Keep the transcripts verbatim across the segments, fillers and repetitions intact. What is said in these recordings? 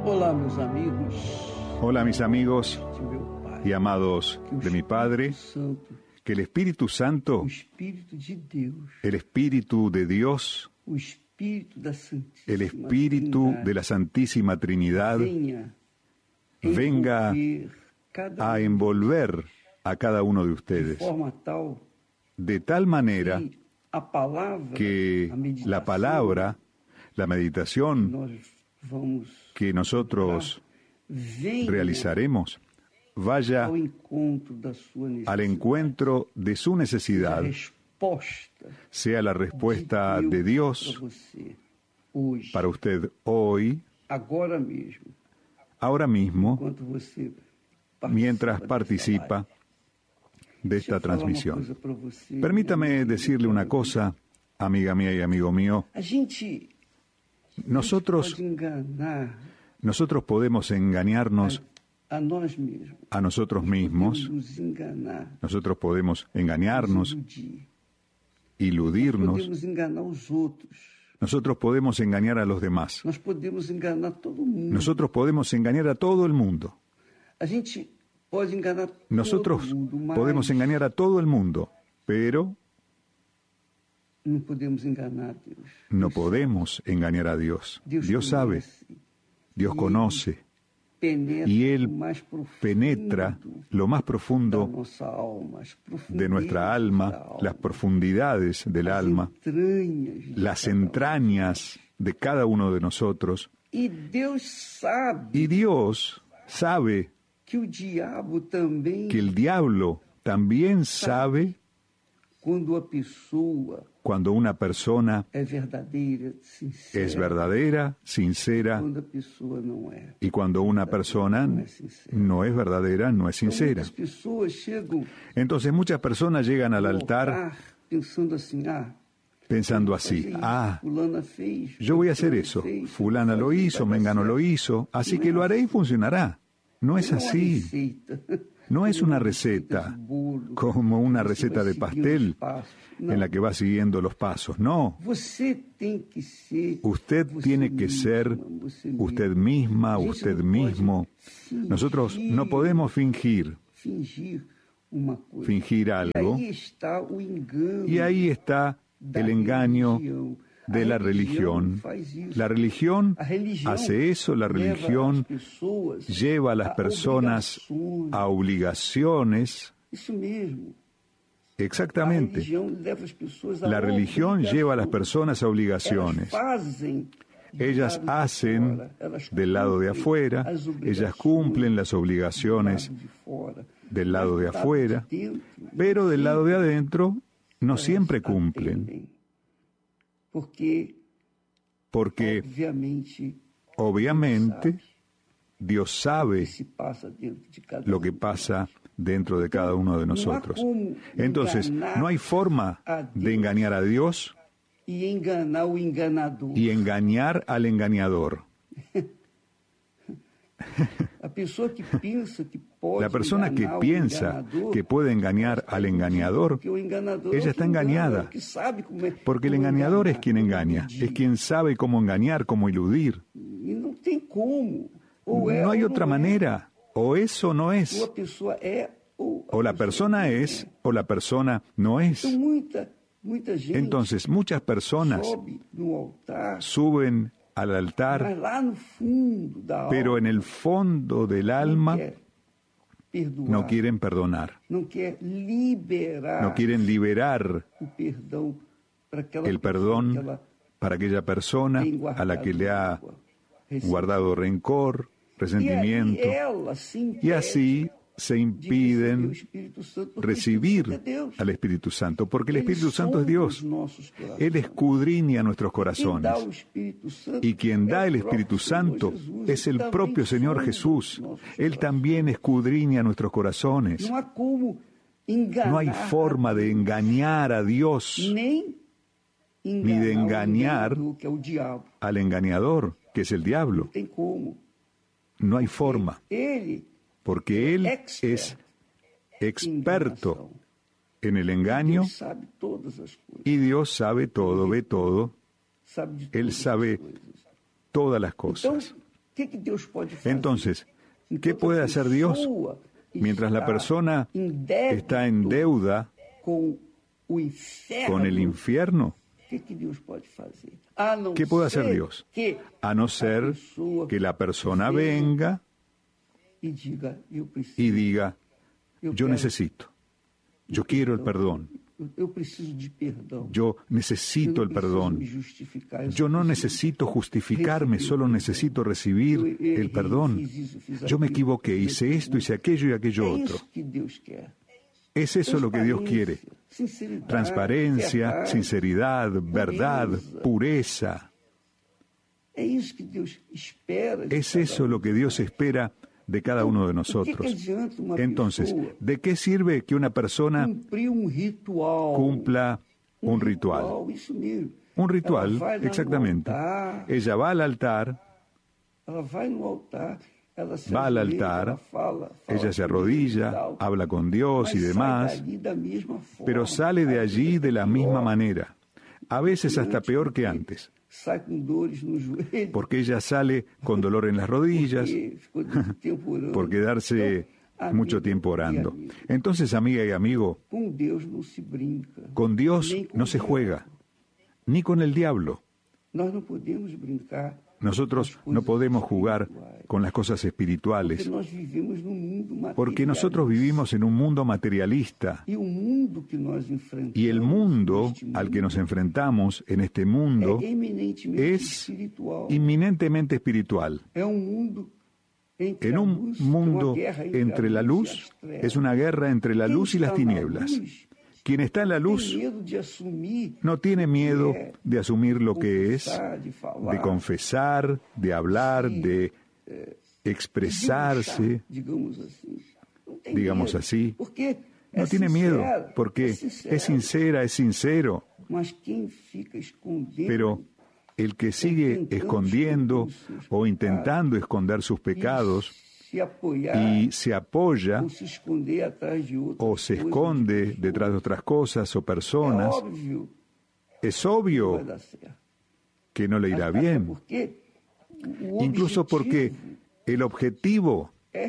Hola, mis amigos. Hola, mis amigos y amados de mi Padre, que el Espíritu Santo, el Espíritu de Dios, el Espíritu de la Santísima Trinidad, venga a envolver a cada uno de ustedes, de tal manera que la palabra, la meditación que nosotros realizaremos, vaya al encuentro de su necesidad, sea la respuesta de Dios para usted hoy, ahora mismo, mientras participa de esta transmisión. Permítame decirle una cosa, amiga mía y amigo mío. Nosotros, nosotros podemos engañarnos a nosotros mismos, nosotros podemos engañarnos, iludirnos, nosotros podemos engañar a los demás, nosotros podemos engañar a todo el mundo, nosotros podemos engañar a todo el mundo, pero no podemos enganar a Deus. No podemos engañar a Dios. Dios sabe, Dios conoce, y Él penetra lo más profundo de nuestra alma, las profundidades del alma, las entrañas de cada uno de nosotros. Y Dios sabe que el diablo también sabe cuando una persona es verdadera, sincera, y cuando una persona no es verdadera, no es sincera. Entonces muchas personas llegan al altar pensando así: ah, yo voy a hacer eso, fulana lo hizo, mengano lo hizo, así que lo haré y funcionará. No es así. No es una receta, como una receta de pastel en la que va siguiendo los pasos. No. Usted tiene que ser usted misma, usted mismo. Nosotros no podemos fingir, fingir algo. Y ahí está el engaño de la religión. La religión hace eso, la religión lleva a las personas a obligaciones. Exactamente. La religión lleva a las personas a obligaciones. Ellas hacen del lado de afuera, ellas cumplen las obligaciones del lado de afuera, pero del lado de adentro no siempre cumplen. Porque, obviamente, Dios sabe lo que pasa dentro de cada uno de nosotros. Entonces, no hay forma de engañar a Dios y engañar al engañador. La persona que piensa que puede engañar al engañador, ella está engañada, porque el engañador es quien engaña, es quien sabe cómo engañar, cómo iludir. No hay otra manera, o es o no es, o la persona es o la persona no es. Entonces, muchas personas suben al altar, pero en el fondo del alma no quieren perdonar, no quieren liberar el perdón para aquella persona a la que le ha guardado rencor, resentimiento, y así se impiden recibir al Espíritu Santo, porque el Espíritu Santo es Dios. Él escudriña nuestros corazones, y quien da el Espíritu Santo es el propio Señor Jesús. Él también escudriña nuestros corazones. No hay forma de engañar a Dios, ni de engañar al engañador, que es el diablo. No hay forma. Porque Él es experto en el engaño, y Dios sabe todo, ve todo. Él sabe todas las cosas. Entonces, ¿qué puede hacer Dios mientras la persona está en deuda con el infierno? ¿Qué puede hacer Dios? A no ser que la persona venga y diga, yo necesito, yo quiero el perdón, yo necesito el perdón, yo no necesito justificarme, solo necesito recibir el perdón. Yo me equivoqué, hice esto, hice aquello y aquello otro. Es eso lo que Dios quiere. Transparencia, sinceridad, verdad, pureza. Es eso lo que Dios espera de cada uno de nosotros. Entonces, ¿de qué sirve que una persona cumpla un ritual? Un ritual, exactamente. Ella va al altar, va al altar, ella se arrodilla, habla con Dios y demás, pero sale de allí de la misma manera, a veces hasta peor que antes, porque ella sale con dolor en las rodillas, por quedarse mucho tiempo orando. Entonces, amiga y amigo, con Dios no se juega, ni con el diablo. Nosotros no podemos jugar con las cosas espirituales, porque nosotros vivimos en un mundo materialista, y el mundo al que nos enfrentamos en este mundo es inminentemente espiritual. En un mundo entre la luz, es una guerra entre la luz y las tinieblas. Quien está en la luz no tiene miedo de asumir lo que es, de confesar, de hablar, de expresarse, digamos así. No tiene miedo, porque es sincera, es sincero. Pero el que sigue escondiendo o intentando esconder sus pecados y se apoya o se esconde detrás de otras cosas o personas, es obvio que no le irá bien. Incluso porque el objetivo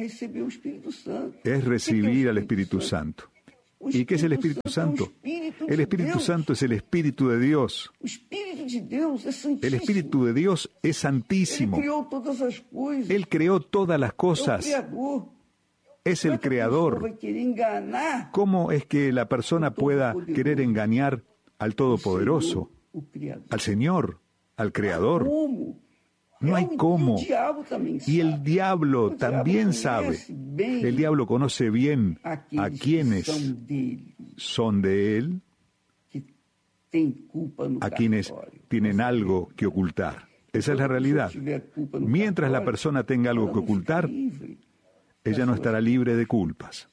es recibir al Espíritu Santo. ¿Y qué es el Espíritu Santo? El Espíritu Santo es el Espíritu de Dios. El Espíritu de Dios es santísimo. Él creó todas las cosas. Es el Creador. ¿Cómo es que la persona pueda querer engañar al Todopoderoso, al Señor, al Creador? No hay cómo. Y el diablo también sabe. El diablo conoce bien a quienes son de él, a quienes tienen algo que ocultar. Esa es la realidad. Mientras la persona tenga algo que ocultar, ella no estará libre de culpas.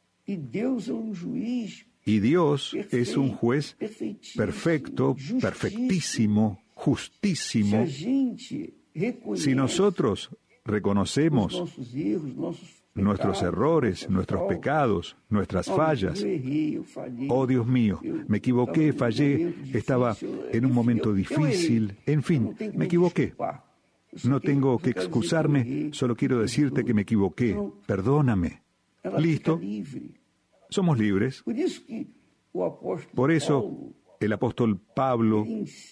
Y Dios es un juez perfecto, perfectísimo, justísimo. Si nosotros reconocemos nuestros errores, nuestros pecados, nuestras fallas, oh Dios mío, me equivoqué, fallé, estaba en un momento difícil, en fin, me equivoqué. No tengo que excusarme, solo quiero decirte que me equivoqué, perdóname. Listo, somos libres. Por eso, el apóstol Pablo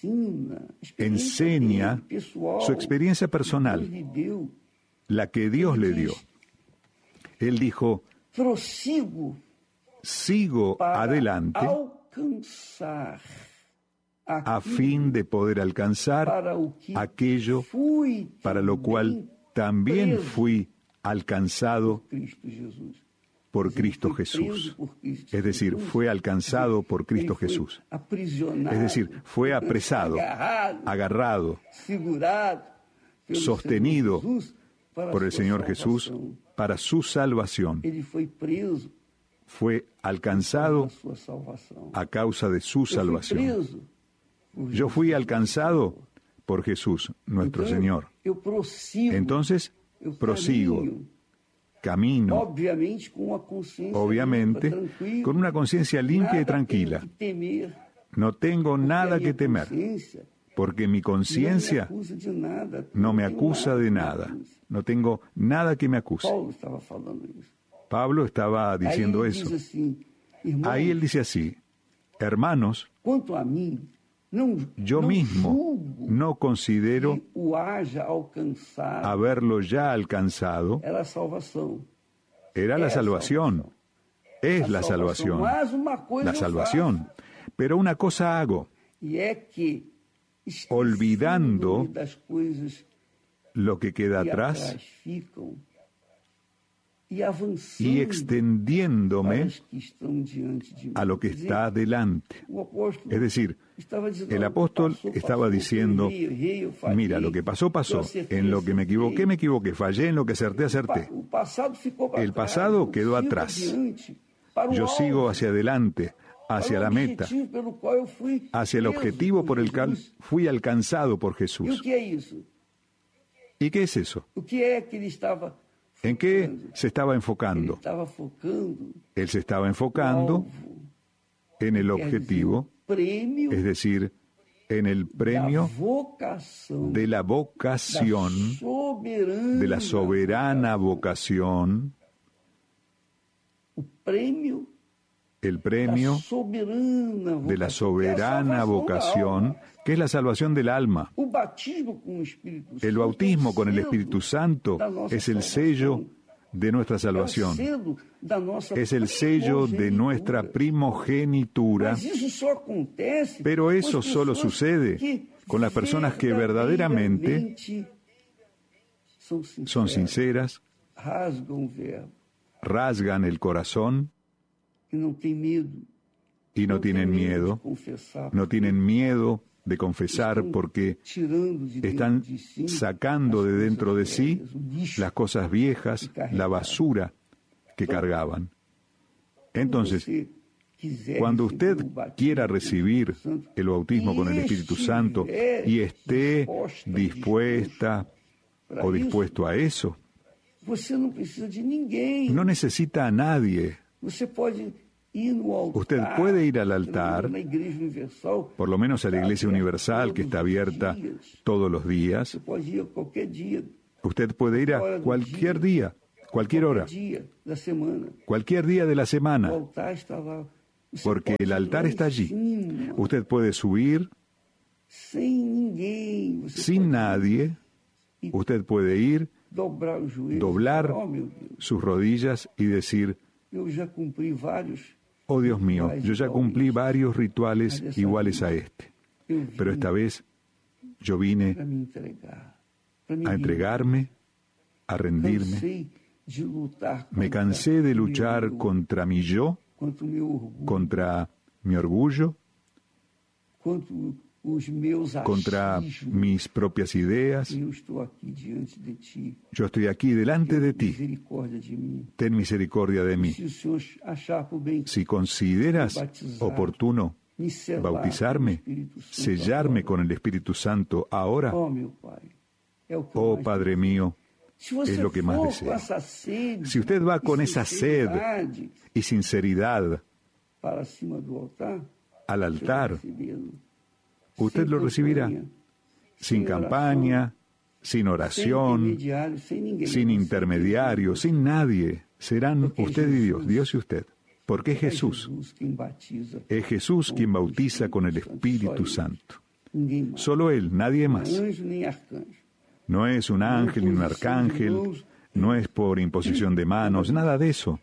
enseña su experiencia personal, la que Dios le dio. Él dijo, sigo adelante a fin de poder alcanzar aquello para lo cual también fui alcanzado por Cristo Jesús. Es decir, fue alcanzado por Cristo Jesús. Es decir, fue apresado, agarrado, sostenido por el Señor Jesús para su salvación. Fue alcanzado a causa de su salvación. Yo fui alcanzado por Jesús, nuestro Señor. Entonces, prosigo. Camino, obviamente, con una conciencia limpia y tranquila. No tengo nada que temer, porque mi conciencia no me acusa de nada. No tengo nada que me acuse. Pablo estaba diciendo eso. Ahí él dice así: hermanos, yo mismo no considero haberlo ya alcanzado. Era la salvación. Es la salvación. La salvación. Pero una cosa hago, olvidando lo que queda atrás y extendiéndome a lo que está delante. Es decir, el apóstol estaba diciendo: mira, lo que pasó, pasó. En lo que me equivoqué, me equivoqué. Fallé en lo que acerté, acerté. El pasado quedó atrás. Yo sigo hacia adelante, hacia la meta, hacia el objetivo por el cual fui alcanzado por Jesús. ¿Y qué es eso? ¿En qué se estaba enfocando? Él se estaba enfocando en el objetivo, es decir, en el premio de la vocación, de la soberana vocación, el premio de la soberana vocación, que es la salvación del alma. El bautismo con el Espíritu Santo es el sello de nuestra salvación. Es el sello de nuestra primogenitura. Pero eso solo sucede con las personas que verdaderamente son sinceras, rasgan el corazón y no tienen miedo, no tienen miedo de confesar, porque están sacando de dentro de sí las cosas viejas, la basura que cargaban. Entonces, cuando usted quiera recibir el bautismo con el Espíritu Santo y esté dispuesta o dispuesto a eso, no necesita a nadie. Usted puede ir al altar, por lo menos a la Iglesia Universal, que está abierta todos los días. Usted puede ir a cualquier día, cualquier hora, cualquier día de la semana, porque el altar está allí. Usted puede subir sin nadie. Usted puede ir, doblar sus rodillas y decir: oh Dios mío, yo ya cumplí varios rituales iguales a este, pero esta vez yo vine a entregarme, a rendirme. Me cansé de luchar contra mi yo, contra mi orgullo, contra mis propias ideas. Yo estoy aquí delante de ti. Ten misericordia de mí. Si consideras oportuno bautizarme, sellarme con el Espíritu Santo ahora, oh Padre mío, es lo que más deseo. Si usted va con esa sed y sinceridad al altar, usted lo recibirá sin campaña, sin oración, sin intermediario, sin nadie. Serán usted y Dios, Dios y usted. Porque es Jesús. Es Jesús quien bautiza con el Espíritu Santo. Solo Él, nadie más. No es un ángel ni un arcángel, no es por imposición de manos, nada de eso.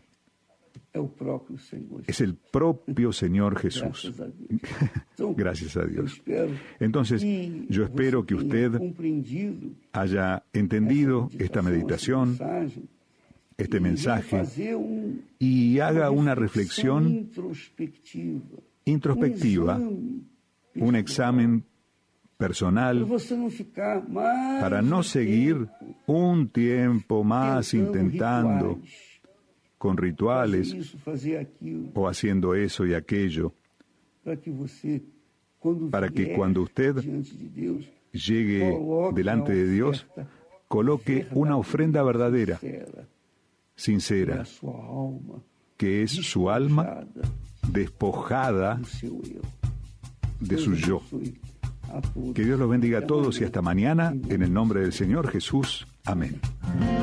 Es el propio Señor Jesús. Gracias a Dios. Entonces, yo espero que usted haya entendido esta meditación, este mensaje, y haga una reflexión introspectiva, un examen personal, para no seguir un tiempo más intentando con rituales o haciendo eso y aquello, para que cuando usted llegue delante de Dios, coloque una ofrenda verdadera, sincera, que es su alma despojada de su yo, Que Dios los bendiga a todos y hasta mañana, en el nombre del Señor Jesús. Amén.